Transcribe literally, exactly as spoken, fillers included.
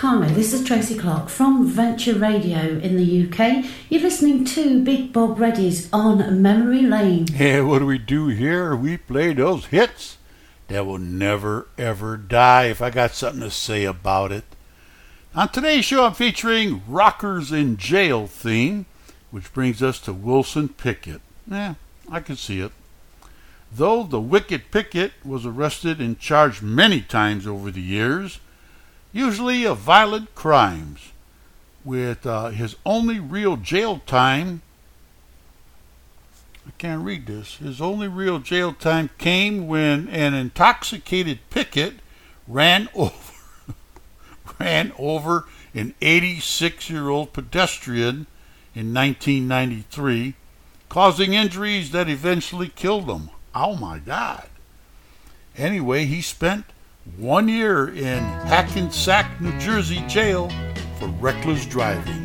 Hi, this is Tracy Clark from Venture Radio in the U K. You're listening to Big Bob Reddy's On Memory Lane. Yeah, what do we do here? We play those hits that will never ever die, if I got something to say about it. On today's show, I'm featuring Rockers in Jail theme, which brings us to Wilson Pickett. Yeah, I can see it. Though the Wicked Pickett was arrested and charged many times over the years, usually of violent crimes, with uh, his only real jail time, I can't read this, his only real jail time came when an intoxicated Pickett ran over, ran over an eighty-six-year-old pedestrian in nineteen ninety-three, causing injuries that eventually killed him. Oh my God. Anyway, he spent one year in Hackensack, New Jersey jail for reckless driving.